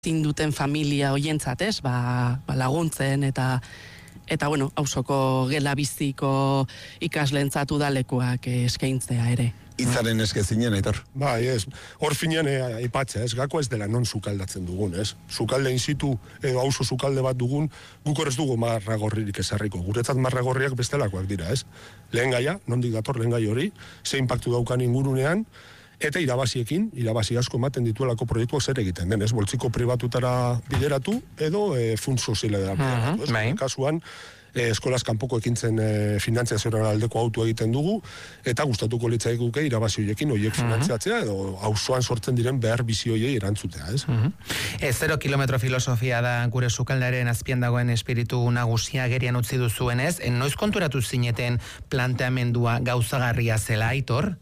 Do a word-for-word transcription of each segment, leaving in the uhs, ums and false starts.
ezin duten familia hoientzat, ez? Ba, ba laguntzen eta eta bueno, auzoko gela biziko ikaslentzat udalekuak eskaintzea ere. Itzaren eskezinen, Aitor. Bai, ez. Hor finean aipatzea, ez, gako ez dela non sukaldatzen dugun, ez. Sukalde inzitu, edo auzo sukalde bat dugun, guk hor ez dugu marragorririk ezarriko. Guretzat marragorriak bestelakoak dira, ez. Lehen gaia, nondik dator lehen gai hori, ze inpaktu daukan ingurunean, eta irabaziekin, irabazi asko ematen dituelako proiektuak zer egiten den, ez, boltziko pribatutara bideratu, edo e, funts sozialera bideratu, ez, bai. Kasuan, e, eskolaz kanpoko ekintzen e, finantziazioaren aldeko autu egiten dugu, eta gustatuko litzaiguke irabazi hoiekin hoiek finantziatzea, edo auzoan sortzen diren behar bizi hoiei erantzutea, ez? Ez, zero kilometro filosofia da gure sukaldaren azpian dagoen espiritu nagusia gerian utzi duzuenez, noiz konturatu zineten planteamendua gauzagarria zela, Aitor?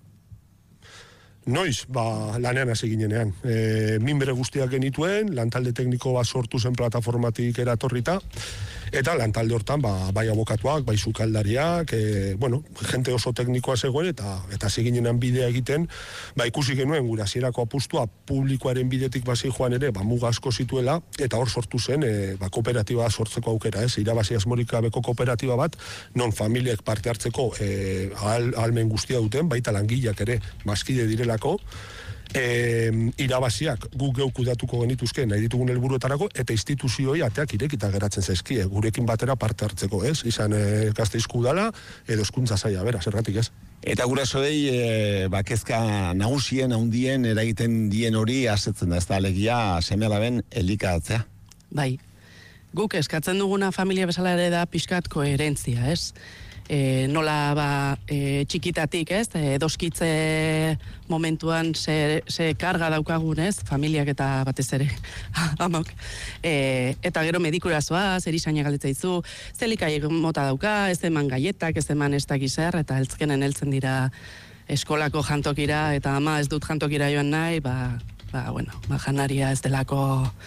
Noiz, ba, lanean hasi ginenean. E, minbere guztiak genituen, lantalde tekniko bat sortu zen plataformatik eratorrita, eta lantalde hortan, ba, bai abokatuak, bai sukaldariak, e, bueno, jente oso teknikoa zegoen, eta eta hasi ginenean bidea egiten, ba, ikusi genuen gura hasierako apustua publikoaren bidetik basi joan ere, ba, muga asko zituela, eta hor sortu zen, e, ba, kooperatiba sortzeko aukera, ez, irabazi asmorik gabeko kooperatiba bat, non familiek parte hartzeko e, ahalmen guztia duten, baita langileak ere, bazkide direla, E, irabaziak guk geuk kudatuko genituzke nahi ditugun helburuetarako eta instituzioi ateak irekita geratzen zaizkie gurekin batera parte hartzeko, ez? Izan e, Gasteizko udala edo hezkuntza saila, bera, zergatik, ez? Eta gurasoei e, ba, kezka nagusien, handien eragiten dien hori asetzen da, ez da alegia seme-alaben elikatzea. Bai. Guk eskatzen duguna familia bezala ere da pixkat koherentzia, ez? E, nola ba, e, txikitatik, ez, e, doskitze momentuan ze, ze karga daukagun, ez, familiak eta batez ere amok. E, eta gero medikurazoa, zer izainak galdetzaizu, zelikai mota dauka, ez eman gaietak, ez eman ez dakizer, eta eltzkenen heltzen dira eskolako jantokira, eta ama ez dut jantokira joan nahi, ba, ba, bueno, ba, janaria ez delako,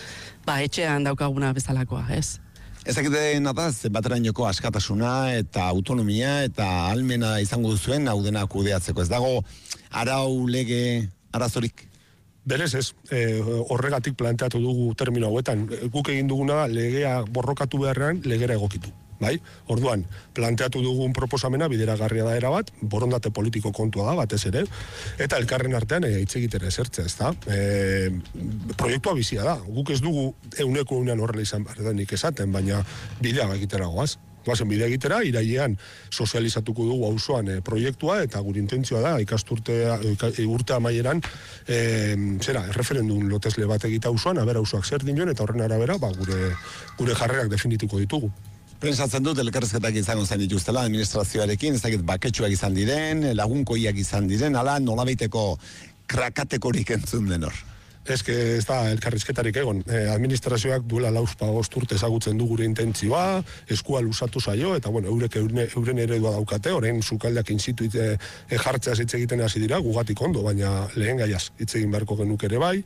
ba, etxean daukaguna bezalakoa, ez. Ezakite nataz, baterainoko askatasuna eta autonomia eta almena izango duzuen hau dena kudeatzeko. Ez dago arau lege arazorik? Berez ez, e, horregatik planteatu dugu termino hauetan. Guk egin duguna legea borrokatu beharrean legera egokitu. Bai? Orduan, planteatu dugun proposamena bideragarria da erabat, borondate politiko kontua da, batez ere, eta elkarren artean e, hitz egitera esertzea, ez da. E, proiektua bizia da, guk ez dugu euneko eunean horrela izan behar denik esaten, baina bidea egitera goaz. Goazen bidea egitera, irailean sozializatuko dugu auzoan e, proiektua, eta gure intentzioa da, ikasturtea, urte amaieran, e, zera, erreferendun lotesle bat egita auzoan, abera auzoak zer dinoen, eta horren arabera, ba, gure, gure jarrerak definituko ditugu. Pentsatzen dut, elkarrezketak izango zain dituztela administrazioarekin, ez dakit baketsuak izan diren, lagunkoiak izan diren, ala nolabaiteko krakatekorik entzun den hor. Ez que ez da elkarrizketarik egon. E, administrazioak duela lauzpa osturte ezagutzen du gure intentzioa, eskua luzatu zaio, eta bueno, eurek euren eredua daukate, orain sukaldeak inzitu e, e, jartzeaz hitz egiten hasi dira, gugatik ondo, baina lehen gaiaz hitz egin beharko genuk ere bai,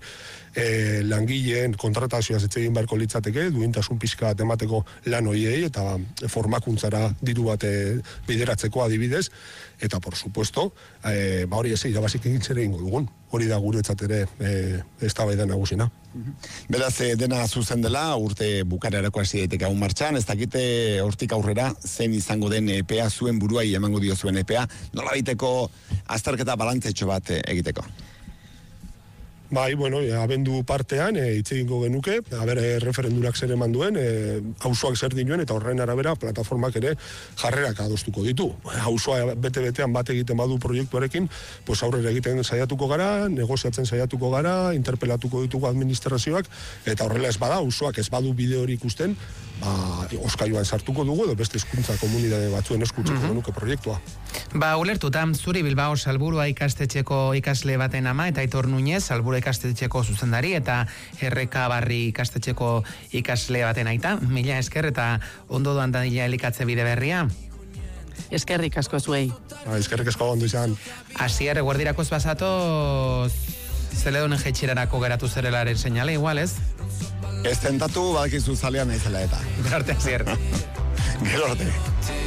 e, langileen kontratazioaz hitz egin beharko litzateke, duintasun pixka bat emateko lan hoiei, eta formakuntzara diru bat e, bideratzeko adibidez, eta por supuesto, e, ba hori ez irabazik egin zere ingo dugun. Hori da guretzat ere e, eztabaida nagusina. Beraz, dena zuzen dela, urte bukarerako hasi daiteke hau martxan, ez dakite hortik aurrera zen izango den epea, zuen buruai emango dio zuen epea, nolabaiteko azterketa balantzetxo bat egiteko? Bai, bueno, e, abendu partean, e, hitz egingo genuke, aber, e, referendurak zer eman duen, e, auzoak zer dinuen, eta horren arabera plataformak ere jarrerak adostuko ditu. Auzoa bete-betean bat egiten badu proiektuarekin, pues aurrera egiten saiatuko gara, negoziatzen saiatuko gara, interpelatuko ditugu administrazioak, eta horrela ez bada, auzoak ez badu bide hori ikusten, ba, oskailuan sartuko dugu, edo beste hezkuntza komunitate batzuen eskutzeko mm-hmm. genuke proiektua. Ba, ulertuta, zuri Bilbao Salburua ikastetxeko ikasle baten ama, eta Aitor Nuñez, Salburua ikastetxeko zuzendari, eta Erreka Barri ikastetxeko ikasle baten aita. Mila esker, eta ondo doan dadila elikatze bide berria. Eskerrik asko zuei. Ba, eskerrik asko ondo izan. Asier, eguerdirakoz basatoz, zeledonen jetxirarako geratu zerelaren seinale, igual, ez? Ez tentatu, badakizu zalean naizela eta. Gero arte, Asier. Gero arte.